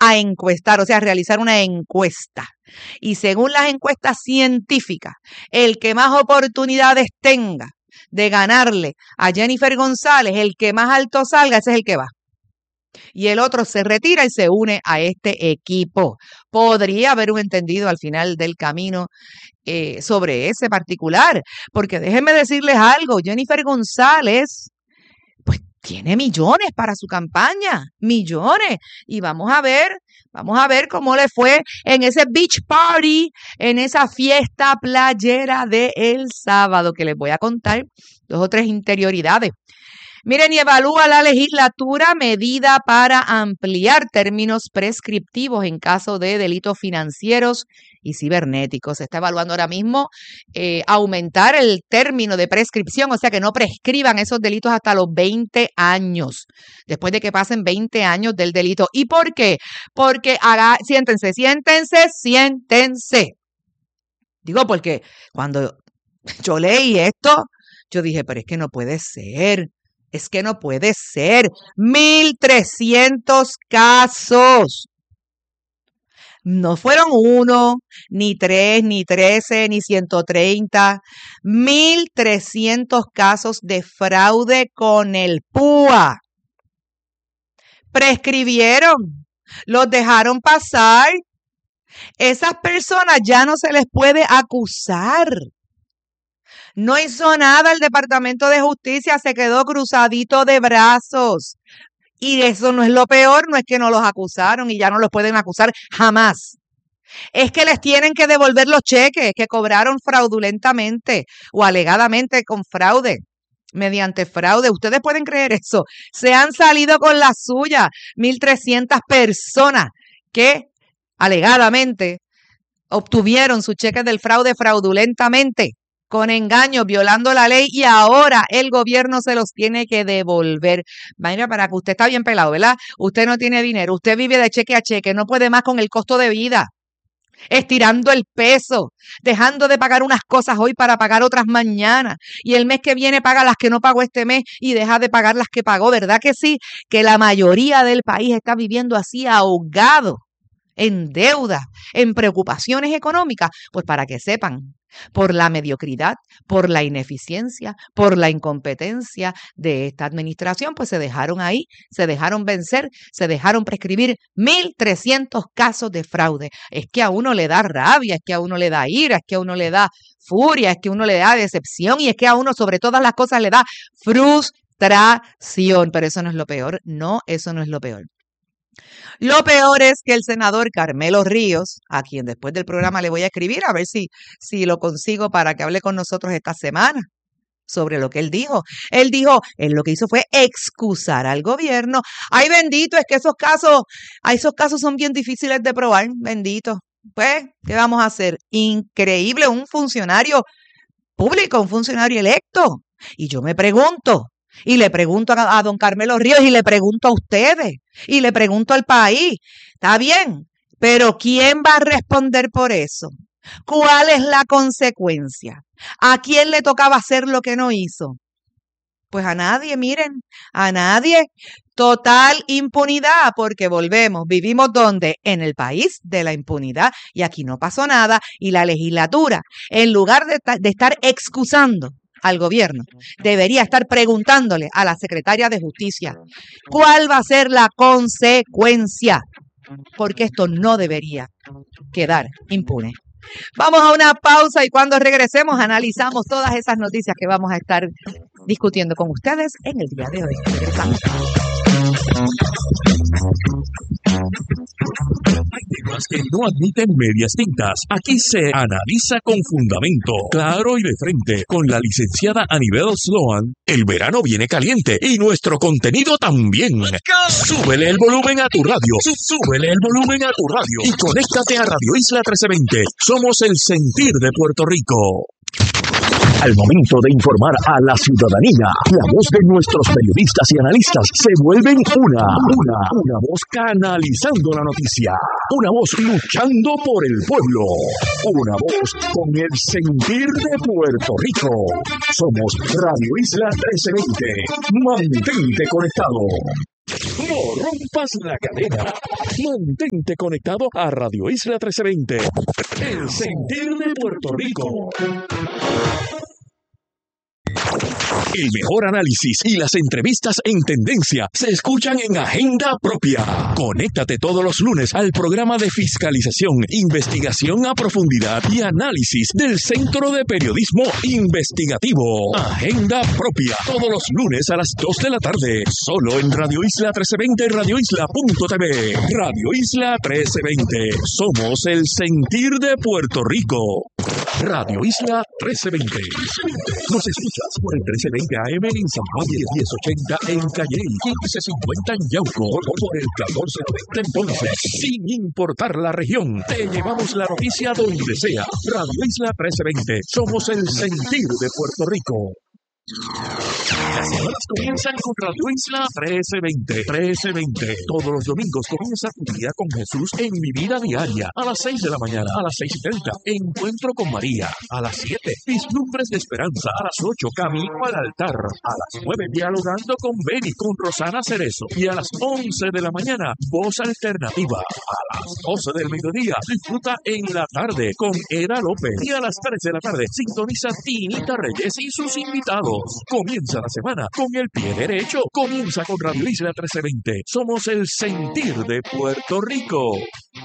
a encuestar, o sea, a realizar una encuesta. Y según las encuestas científicas, el que más oportunidades tenga de ganarle a Jennifer González, el que más alto salga, ese es el que va. Y el otro se retira y se une a este equipo. Podría haber un entendido al final del camino sobre ese particular, porque déjenme decirles algo, Jennifer González, pues tiene millones para su campaña, millones, y vamos a ver cómo le fue en ese beach party, en esa fiesta playera del sábado, que les voy a contar 2 o 3 interioridades. Miren, y evalúa la legislatura medida para ampliar términos prescriptivos en caso de delitos financieros y cibernéticos. Se está evaluando ahora mismo aumentar el término de prescripción, o sea, que no prescriban esos delitos hasta los 20 años, después de que pasen 20 años del delito. ¿Y por qué? Porque siéntense. Digo, porque cuando yo leí esto, yo dije, pero es que no puede ser. Es que no puede ser. 1,300 casos. No fueron 1, ni 3, ni 13, ni 130. 1,300 casos de fraude con el PUA. Prescribieron. Los dejaron pasar. Esas personas ya no se les puede acusar. No hizo nada el Departamento de Justicia, se quedó cruzadito de brazos. Y eso no es lo peor, no es que no los acusaron y ya no los pueden acusar jamás. Es que les tienen que devolver los cheques que cobraron fraudulentamente o alegadamente con fraude, mediante fraude. ¿Ustedes pueden creer eso? Se han salido con la suya 1,300 personas que alegadamente obtuvieron sus cheques del fraude fraudulentamente, con engaño, violando la ley, y ahora el gobierno se los tiene que devolver. Mira, para que usted está bien pelado, ¿verdad? Usted no tiene dinero, usted vive de cheque a cheque, no puede más con el costo de vida, estirando el peso, dejando de pagar unas cosas hoy para pagar otras mañana, y el mes que viene paga las que no pagó este mes y deja de pagar las que pagó. ¿Verdad que sí? Que la mayoría del país está viviendo así, ahogado en deuda, en preocupaciones económicas. Pues para que sepan, por la mediocridad, por la ineficiencia, por la incompetencia de esta administración, pues se dejaron ahí, se dejaron vencer, se dejaron prescribir 1,300 casos de fraude. Es que a uno le da rabia, es que a uno le da ira, es que a uno le da furia, es que a uno le da decepción y es que a uno sobre todas las cosas le da frustración. Pero eso no es lo peor, no, eso no es lo peor. Lo peor es que el senador Carmelo Ríos, a quien después del programa le voy a escribir a ver si lo consigo para que hable con nosotros esta semana sobre lo que él dijo. Él lo que hizo fue excusar al gobierno. Ay, bendito, es que esos casos son bien difíciles de probar, bendito. Pues, ¿qué vamos a hacer? Increíble, un funcionario público, un funcionario electo. Y yo me pregunto, y le pregunto a don Carmelo Ríos, y le pregunto a ustedes, y le pregunto al país, está bien, pero ¿quién va a responder por eso? ¿Cuál es la consecuencia? ¿A quién le tocaba hacer lo que no hizo? Pues a nadie, miren, a nadie. Total impunidad, porque volvemos, vivimos ¿dónde? En el país de la impunidad, y aquí no pasó nada, y la legislatura, en lugar de estar excusando al gobierno, debería estar preguntándole a la secretaria de Justicia cuál va a ser la consecuencia, porque esto no debería quedar impune. Vamos a una pausa y cuando regresemos analizamos todas esas noticias que vamos a estar discutiendo con ustedes en el día de hoy. Regresamos. Hay temas que no admiten medias tintas. Aquí se analiza con fundamento, claro y de frente. Con la licenciada Anibel Sloan, el verano viene caliente y nuestro contenido también. Súbele el volumen a tu radio. Súbele el volumen a tu radio. Y conéctate a Radio Isla 1320. Somos el sentir de Puerto Rico. Al momento de informar a la ciudadanía, la voz de nuestros periodistas y analistas se vuelven una voz canalizando la noticia, una voz luchando por el pueblo, una voz con el sentir de Puerto Rico. Somos Radio Isla 1320. Mantente conectado. No rompas la cadena. Mantente conectado a Radio Isla 1320. El sentir de Puerto Rico. El mejor análisis y las entrevistas en tendencia se escuchan en Agenda Propia. Conéctate todos los lunes al programa de fiscalización, investigación a profundidad y análisis del Centro de Periodismo Investigativo. Agenda Propia, todos los lunes a las 2 de la tarde, solo en Radio Isla 1320 y radioisla.tv. Radio Isla 1320, somos el sentir de Puerto Rico. Radio Isla 1320. Nos escuchas por el 1320 AM en San Juan y el 1080 en Calley, 1550 en Yauco, por el 1490 en Ponce. Sin importar la región, te llevamos la noticia donde sea. Radio Isla 1320, somos el sentir de Puerto Rico. Las semanas comienzan con Radio Isla 1320. Todos los domingos comienza tu día con Jesús en Mi Vida Diaria. A las 6 de la mañana, a las 6:30, Encuentro con María. A las 7, Vislumbres de Esperanza. A las 8, Camino al Altar. A las 9, Dialogando con Beni, con Rosana Cerezo. Y a las 11 de la mañana, Voz Alternativa. A las 12 del mediodía, disfruta En la Tarde con Eda López. Y a las 3 de la tarde, sintoniza Tinita Reyes y sus invitados. Comienza la semana con el pie derecho. Comienza con Radio Isla 1320. Somos el sentir de Puerto Rico.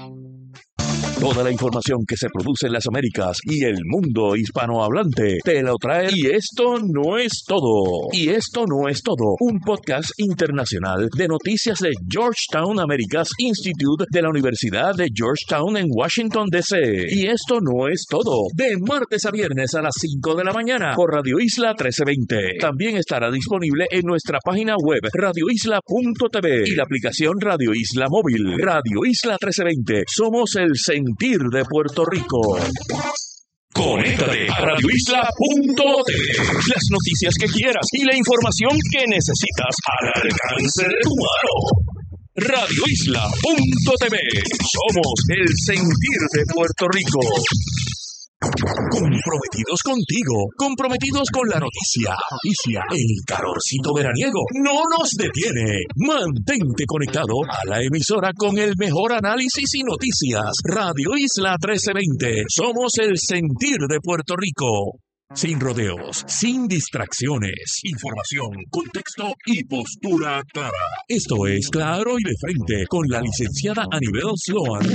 Toda la información que se produce en las Américas y el mundo hispanohablante te lo trae Y Esto No Es Todo. Y Esto No Es Todo, un podcast internacional de noticias de Georgetown Americas Institute de la Universidad de Georgetown en Washington, D.C. Y Esto No Es Todo, de martes a viernes a las 5 de la mañana por Radio Isla 1320. También estará disponible en nuestra página web radioisla.tv y la aplicación Radio Isla Móvil. Radio Isla 1320, somos el sentir de Puerto Rico. Conéctate a radioisla.tv. Las noticias que quieras y la información que necesitas al alcance de tu mano. radioisla.tv. Somos el sentir de Puerto Rico. Comprometidos contigo, comprometidos con la noticia. El calorcito veraniego no nos detiene. Mantente conectado a la emisora con el mejor análisis y noticias. Radio Isla 1320. Somos el sentir de Puerto Rico. Sin rodeos, sin distracciones, información, contexto y postura clara. Esto es Claro y de Frente con la licenciada Anibel Sloan.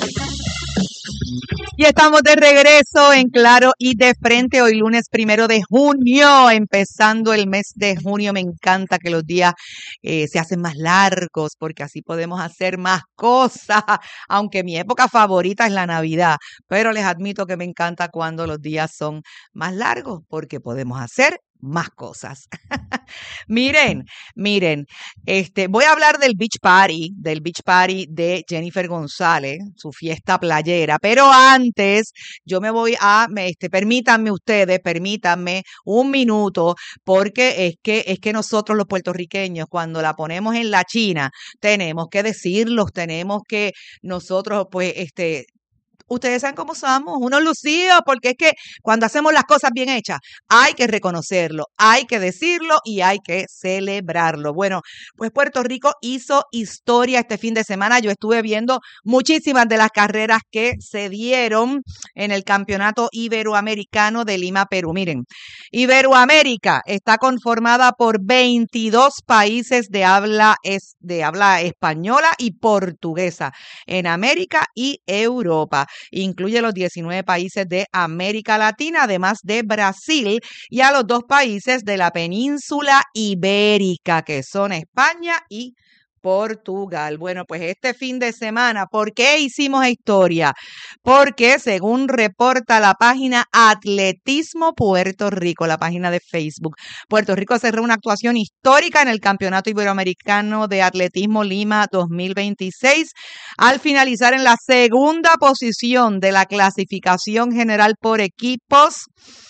Y estamos de regreso en Claro y de Frente, hoy lunes 1 de junio, empezando el mes de junio. Me encanta que los días se hacen más largos porque así podemos hacer más cosas, aunque mi época favorita es la Navidad, pero les admito que me encanta cuando los días son más largos porque podemos hacer más cosas. Miren, voy a hablar del beach party de Jennifer González, su fiesta playera, pero antes yo me voy a, permítanme un minuto, porque es que nosotros los puertorriqueños, cuando la ponemos en la China, tenemos que decirlos, tenemos que nosotros, ustedes saben cómo somos, unos lucidos, porque es que cuando hacemos las cosas bien hechas, hay que reconocerlo, hay que decirlo y hay que celebrarlo. Bueno, pues Puerto Rico hizo historia este fin de semana. Yo estuve viendo muchísimas de las carreras que se dieron en el Campeonato Iberoamericano de Lima, Perú. Miren, Iberoamérica está conformada por 22 países de habla española y portuguesa en América y Europa. Incluye los 19 países de América Latina, además de Brasil, y a los 2 países de la península ibérica, que son España y Portugal. Bueno, pues este fin de semana, ¿por qué hicimos historia? Porque según reporta la página Atletismo Puerto Rico, la página de Facebook, Puerto Rico cerró una actuación histórica en el Campeonato Iberoamericano de Atletismo Lima 2026 al finalizar en la segunda posición de la clasificación general por equipos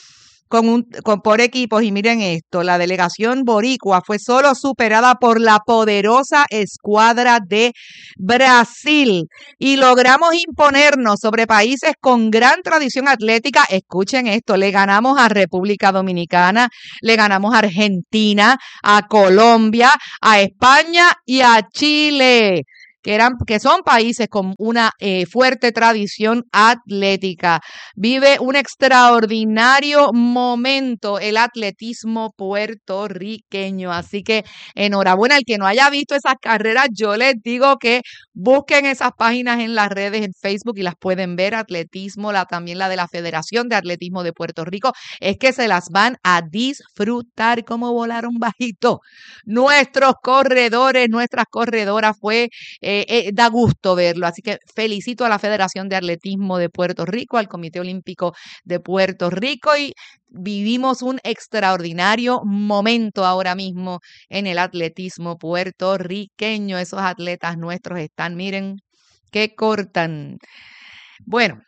por equipos, y miren esto, la delegación boricua fue solo superada por la poderosa escuadra de Brasil y logramos imponernos sobre países con gran tradición atlética. Escuchen esto, le ganamos a República Dominicana, le ganamos a Argentina, a Colombia, a España y a Chile, que son países con una fuerte tradición atlética. Vive un extraordinario momento el atletismo puertorriqueño. Así que enhorabuena. El que no haya visto esas carreras, yo les digo que busquen esas páginas en las redes, en Facebook, y las pueden ver. Atletismo, también la de la Federación de Atletismo de Puerto Rico. Es que se las van a disfrutar. Como volaron bajito nuestros corredores, nuestras corredoras. Da gusto verlo, así que felicito a la Federación de Atletismo de Puerto Rico, al Comité Olímpico de Puerto Rico, y vivimos un extraordinario momento ahora mismo en el atletismo puertorriqueño. Esos atletas nuestros están, miren, que cortan. Bueno,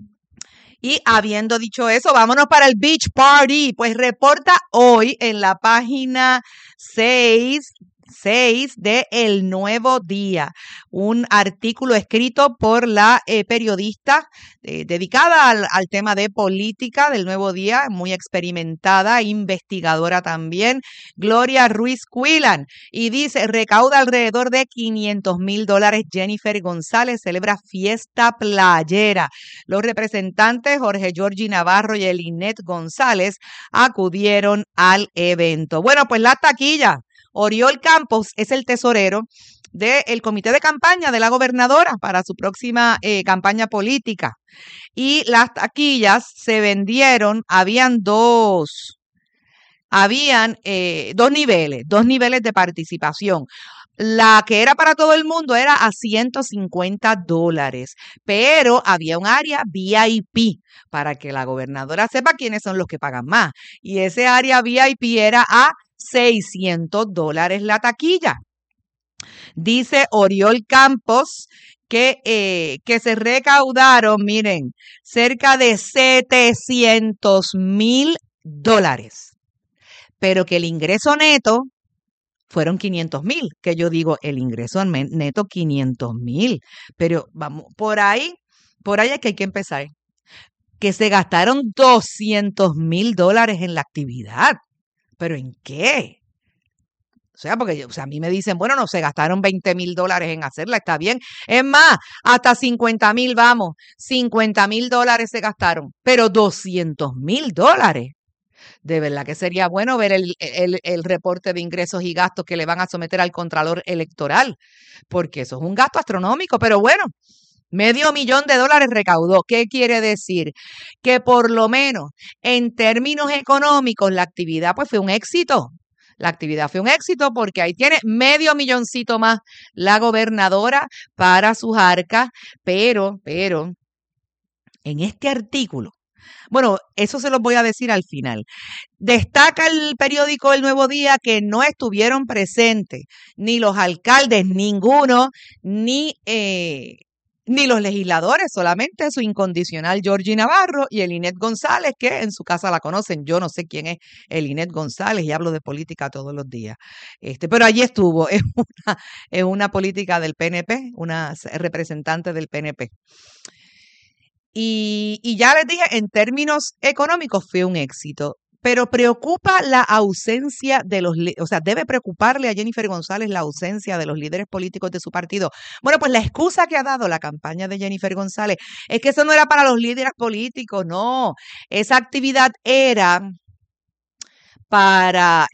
y habiendo dicho eso, vámonos para el Beach Party. Pues reporta hoy en la página 6 de El Nuevo Día, un artículo escrito por la periodista dedicada al tema de política del Nuevo Día, muy experimentada, investigadora también, Gloria Ruiz Quillan, y dice: recauda alrededor de $500,000. Jennifer González celebra fiesta playera. Los representantes Jorge Giorgi Navarro y Elinet González acudieron al evento. Bueno, pues la taquilla. Oriol Campos es el tesorero del comité de campaña de la gobernadora para su próxima campaña política. Y las taquillas se vendieron, habían dos niveles de participación. La que era para todo el mundo era a $150, pero había un área VIP para que la gobernadora sepa quiénes son los que pagan más. Y ese área VIP era a $600 la taquilla. Dice Oriol Campos que se recaudaron, miren, cerca de $700,000, pero que el ingreso neto fueron $500,000, que yo digo, el ingreso neto $500,000, pero vamos, por ahí es que hay que empezar, que se gastaron $200,000 en la actividad. ¿Pero en qué? O sea, porque a mí me dicen, bueno, no, se gastaron $20,000 en hacerla, está bien. Es más, hasta $50,000, vamos, $50,000 se gastaron, pero $200,000. De verdad que sería bueno ver el reporte de ingresos y gastos que le van a someter al Contralor Electoral, porque eso es un gasto astronómico, pero bueno. $500,000 recaudó. ¿Qué quiere decir? Que por lo menos en términos económicos la actividad pues fue un éxito. La actividad fue un éxito porque ahí tiene $500,000 más la gobernadora para sus arcas, pero en este artículo, bueno, eso se los voy a decir al final. Destaca el periódico El Nuevo Día que no estuvieron presentes ni los alcaldes, ninguno, ni los legisladores, solamente su incondicional Giorgi Navarro y Elinet González, que en su casa la conocen. Yo no sé quién es Elinet González y hablo de política todos los días. Pero allí estuvo, es una política del PNP, una representante del PNP. Y ya les dije, en términos económicos fue un éxito. Pero preocupa la ausencia de debe preocuparle a Jennifer González la ausencia de los líderes políticos de su partido. Bueno, pues la excusa que ha dado la campaña de Jennifer González es que eso no era para los líderes políticos, no. Esa actividad era para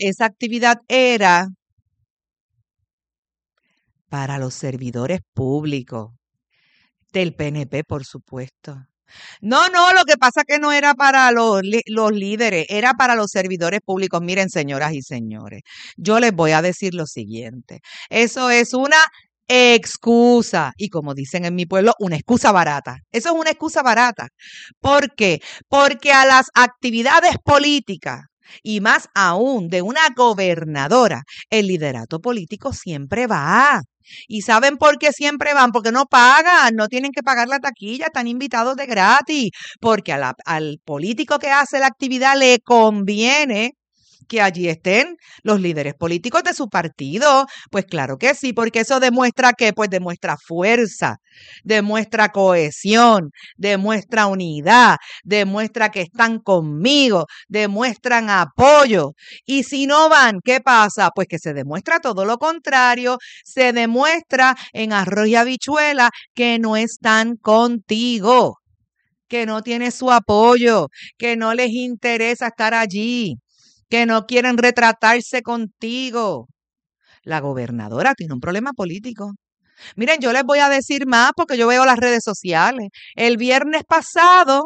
los servidores públicos del PNP, por supuesto. No, lo que pasa es que no era para los líderes, era para los servidores públicos. Miren, señoras y señores, yo les voy a decir lo siguiente. Eso es una excusa, y como dicen en mi pueblo, una excusa barata. Eso es una excusa barata. ¿Por qué? Porque a las actividades políticas, y más aún de una gobernadora, el liderato político siempre va. ¿Y saben por qué siempre van? Porque no pagan, no tienen que pagar la taquilla, están invitados de gratis, porque al político que hace la actividad le conviene que allí estén los líderes políticos de su partido. Pues claro que sí, porque eso demuestra que, pues demuestra fuerza, demuestra cohesión, demuestra unidad, demuestra que están conmigo, demuestran apoyo. Y si no van, ¿qué pasa? Pues que se demuestra todo lo contrario, se demuestra en arroz y habichuela que no están contigo, que no tienes su apoyo, que no les interesa estar allí, que no quieren retratarse contigo. La gobernadora tiene un problema político. Miren, yo les voy a decir más porque yo veo las redes sociales. El viernes pasado,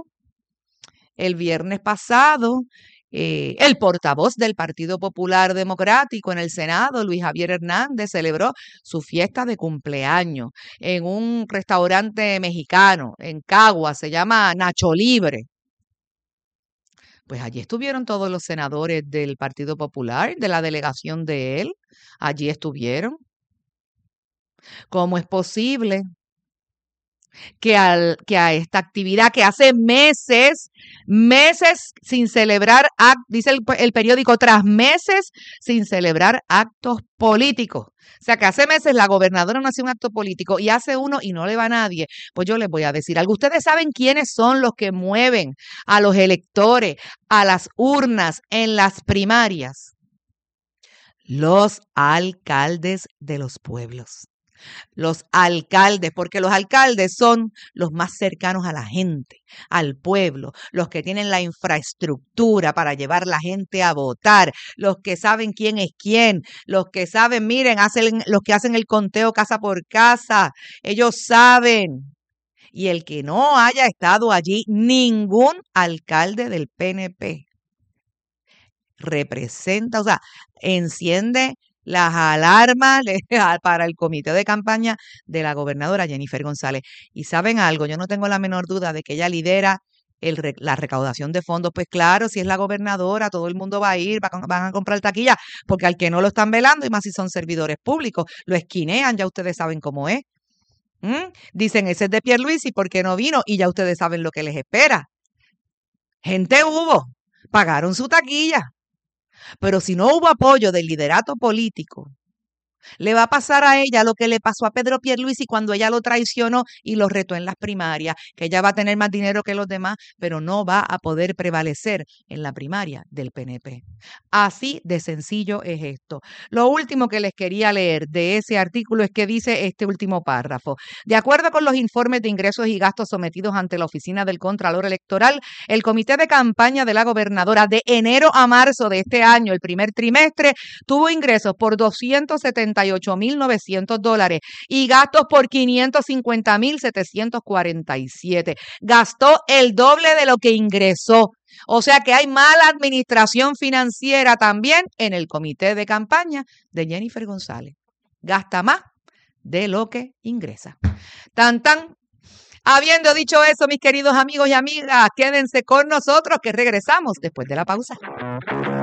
el portavoz del Partido Popular Democrático en el Senado, Luis Javier Hernández, celebró su fiesta de cumpleaños en un restaurante mexicano en Caguas, se llama Nacho Libre. Pues allí estuvieron todos los senadores del Partido Popular, de la delegación de él. Allí estuvieron. ¿Cómo es posible que a esta actividad que hace meses sin celebrar, dice el periódico, tras meses sin celebrar actos políticos? O sea, que hace meses la gobernadora no hace un acto político y hace uno y no le va a nadie. Pues yo les voy a decir algo. Ustedes saben quiénes son los que mueven a los electores a las urnas en las primarias. Los alcaldes de los pueblos. Los alcaldes, porque los alcaldes son los más cercanos a la gente, al pueblo, los que tienen la infraestructura para llevar la gente a votar, los que saben quién es quién, los que saben, miren, los que hacen el conteo casa por casa, ellos saben. Y el que no haya estado allí, ningún alcalde del PNP representa, o sea, enciende las alarmas para el comité de campaña de la gobernadora Jennifer González. Y saben algo, yo no tengo la menor duda de que ella lidera la recaudación de fondos. Pues claro, si es la gobernadora, todo el mundo va a ir, van a comprar taquilla, porque al que no lo están velando, y más si son servidores públicos, lo esquinean, ya ustedes saben cómo es. Dicen, ese es de Pierluisi, ¿por qué no vino? Y ya ustedes saben lo que les espera. Gente hubo, pagaron su taquilla. Pero si no hubo apoyo del liderato político, le va a pasar a ella lo que le pasó a Pedro Pierluisi cuando ella lo traicionó y lo retó en las primarias, que ella va a tener más dinero que los demás, pero no va a poder prevalecer en la primaria del PNP. Así de sencillo es esto. Lo último que les quería leer de ese artículo es que dice este último párrafo. De acuerdo con los informes de ingresos y gastos sometidos ante la Oficina del Contralor Electoral, el comité de campaña de la gobernadora de enero a marzo de este año, el primer trimestre, tuvo ingresos por $278,900 y gastos por $550,747. Gastó el doble de lo que ingresó. O sea que hay mala administración financiera también en el comité de campaña de Jennifer González. Gasta más de lo que ingresa. Tan, tan. Habiendo dicho eso, mis queridos amigos y amigas, quédense con nosotros que regresamos después de la pausa.